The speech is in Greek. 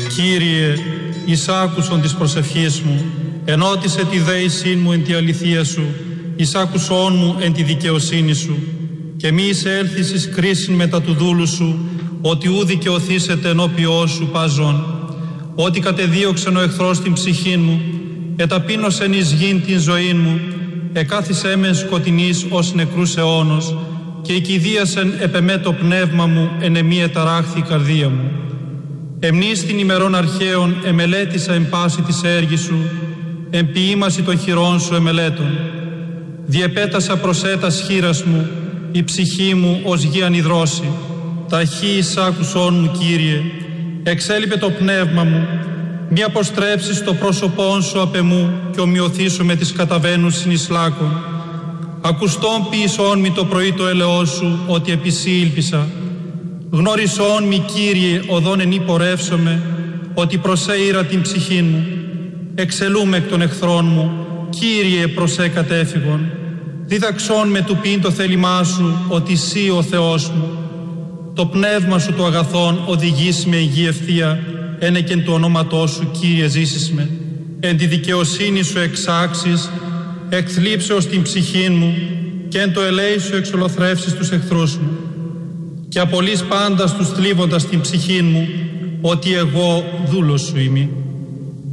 Κύριε, εις άκουσον της προσευχής μου, ενώτισε τη δέησή μου εν τη αληθεία σου, εις άκουσόν μου εν τη δικαιοσύνη σου, και μη εισέλθεις εις κρίσιν μετά του δούλου σου, ότι ου δικαιωθήσετε ενώπιό σου παζόν. Ότι κατεδίωξεν ο εχθρός την ψυχή μου, εταπείνωσεν εις γην την ζωή μου, εκάθισέ μεν σκοτεινής ως νεκρούς αιώνος, και οικηδίασεν επεμέ το πνεύμα μου, εν εμή εταράχθη η καρδία μου. Εμνείς την ημερών αρχαίων εμελέτησα εν πάση της έργης σου, εν ποίημαση των χειρών σου εμελέτων. Διεπέτασα προσέτας χείρας μου, η ψυχή μου ως γη ανιδρώση. Ταχύ εις άκουσόν μου, Κύριε, εξέλιπε το πνεύμα μου, μη αποστρέψεις το πρόσωπόν σου απ' εμού και ομοιωθήσω με τις καταβαίνουσιν εις λάκων. Ακουστόν ποιησόν μη το πρωί το έλεός σου, ότι επί σύ ήλπισα. Γνωρισόν μη, Κύριε, οδόν εν πορεύσομαι, ότι προσέειρα την ψυχήν μου. Εξελούμε εκ των εχθρών μου, Κύριε, προσέ κατέφυγον. Δίδαξόν με του ποιήν το θέλημά σου, ότι σύ ο Θεός μου. Το πνεύμα σου το αγαθόν οδηγήσει με υγιή ευθεία, ένεκεν του ονόματός σου, Κύριε, ζήσεις με. Εν τη δικαιοσύνη σου εξάξεις, εκθλίψεως την ψυχήν μου, και εν το ελέη σου εξολοθρεύσεις τους εχθρούς μου. Και απολύς πάντα τους θλίβοντας την ψυχήν μου, ότι εγώ δούλος σου είμαι.